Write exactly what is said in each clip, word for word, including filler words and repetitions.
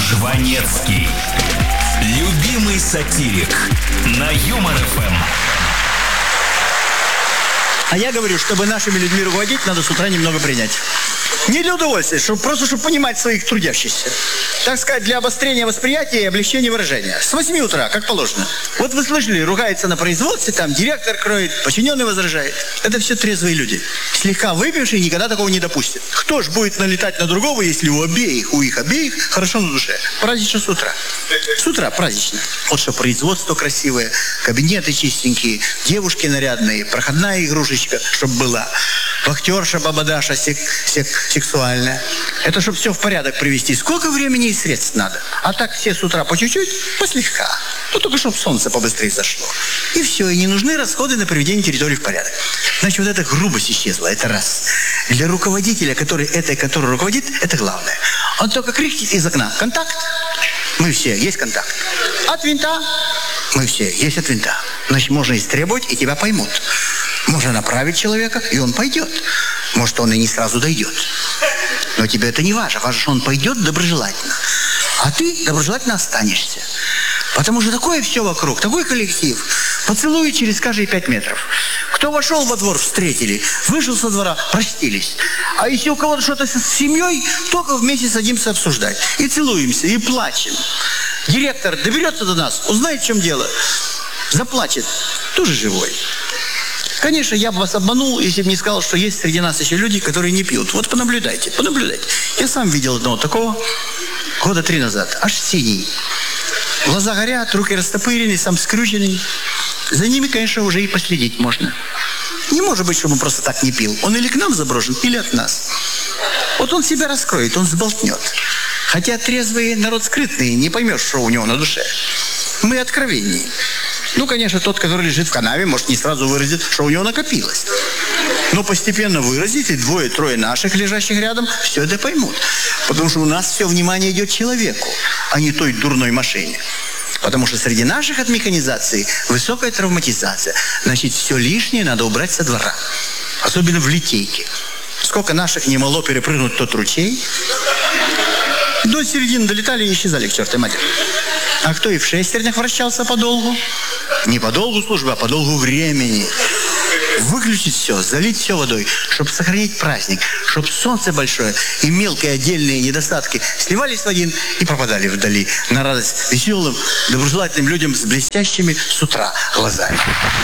Жванецкий. Любимый сатирик на Юмор эф эм. А я говорю, чтобы нашими людьми руководить, надо с утра немного принять. Не для удовольствия, чтобы, просто чтобы понимать своих трудящихся. Так сказать, для обострения восприятия и облегчения выражения. С восьми утра, как положено. Вот вы слышали, ругается на производстве, там директор кроет, подчиненный возражает. Это все трезвые люди. Слегка выпившие никогда такого не допустят. Кто ж будет налетать на другого, если у обеих, у их обеих хорошо на душе? Празднично с утра. С утра празднично. Вот что производство красивое, кабинеты чистенькие, девушки нарядные, проходная игрушечка, чтобы была. Вахтерша, бабадаша, сек, сек, сексуальная. Это чтобы все в порядок привести. Сколько времени и средств надо? А так все с утра по чуть-чуть, послегка. Ну, только чтобы солнце побыстрее зашло. И все, и не нужны расходы на приведение территории в порядок. Значит, вот эта грубость исчезла, это раз. Для руководителя, который этой, который руководит, это главное. Он только крикнет из окна: контакт. Мы все, есть контакт. От винта. Мы все, есть от винта. Значит, можно истребовать, и тебя поймут. Можно направить человека, и он пойдет. Может, он и не сразу дойдет. Но тебе это не важно. Важно, что он пойдет доброжелательно. А ты доброжелательно останешься. Потому что такое все вокруг, такой коллектив. Поцелуи через каждые пять метров. Кто вошел во двор, встретили. Вышел со двора, простились. А если у кого-то что-то с семьей, только вместе садимся обсуждать. И целуемся, и плачем. Директор доберется до нас, узнает, в чем дело. Заплачет. Тоже живой. Конечно, я бы вас обманул, если бы не сказал, что есть среди нас еще люди, которые не пьют. Вот понаблюдайте, понаблюдайте. Я сам видел одного такого года три назад. Аж синий. Глаза горят, руки растопырены, сам скрюченный. За ними, конечно, уже и последить можно. Не может быть, чтобы он просто так не пил. Он или к нам заброшен, или от нас. Вот он себя раскроет, он сболтнет. Хотя трезвый народ скрытный, не поймешь, что у него на душе. Мы откровеннее. Ну, конечно, тот, который лежит в канаве, может, не сразу выразит, что у него накопилось. Но постепенно выразит, и двое-трое наших, лежащих рядом, все это поймут. Потому что у нас все внимание идет человеку, а не той дурной машине. Потому что среди наших от механизации высокая травматизация. Значит, все лишнее надо убрать со двора. Особенно в литейке. Сколько наших не могло перепрыгнуть тот ручей. До середины долетали и исчезали к чертовой матери. А кто и в шестернях вращался подолгу? Не по долгу службы, а по долгу времени. Выключить все, залить все водой, чтобы сохранить праздник, чтобы солнце большое и мелкие отдельные недостатки сливались в один и пропадали вдали на радость веселым, доброжелательным людям с блестящими с утра глазами.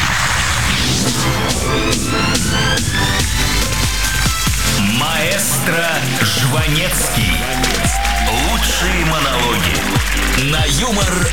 Маэстро Жванецкий. Лучшие монологи на Юмор